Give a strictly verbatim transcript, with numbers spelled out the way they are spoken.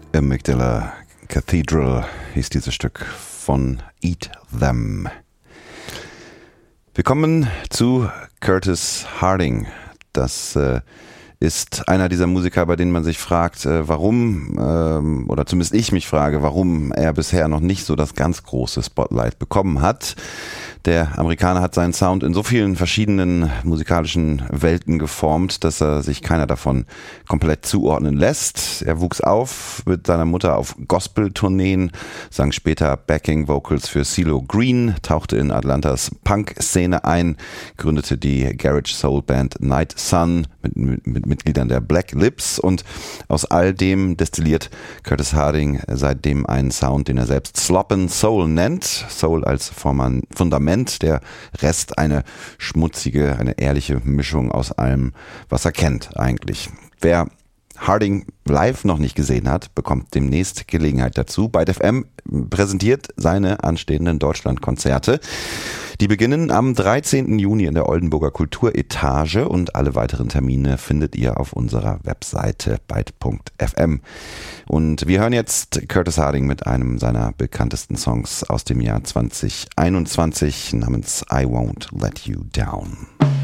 Amygdala Cathedral hieß dieses Stück von Eat Them. Wir kommen zu Curtis Harding. Das äh, ist einer dieser Musiker, bei denen man sich fragt, äh, warum, ähm, oder zumindest ich mich frage, warum er bisher noch nicht so das ganz große Spotlight bekommen hat. Der Amerikaner hat seinen Sound in so vielen verschiedenen musikalischen Welten geformt, dass er sich keiner davon komplett zuordnen lässt. Er wuchs auf mit seiner Mutter auf Gospel-Tourneen, sang später Backing-Vocals für CeeLo Green, tauchte in Atlantas Punk-Szene ein, gründete die Garage-Soul-Band Night Sun mit, mit, mit Mitgliedern der Black Lips und aus all dem destilliert Curtis Harding seitdem einen Sound, den er selbst Sloppin' Soul nennt. Soul als Fundament, der Rest eine schmutzige, eine ehrliche Mischung aus allem, was er kennt eigentlich. Wer Harding live noch nicht gesehen hat, bekommt demnächst Gelegenheit dazu. Byte F M präsentiert seine anstehenden Deutschlandkonzerte. Die beginnen am dreizehnten Juni in der Oldenburger Kulturetage und alle weiteren Termine findet ihr auf unserer Webseite byte punkt f m. Und wir hören jetzt Curtis Harding mit einem seiner bekanntesten Songs aus dem Jahr zwanzig einundzwanzig namens I Won't Let You Down.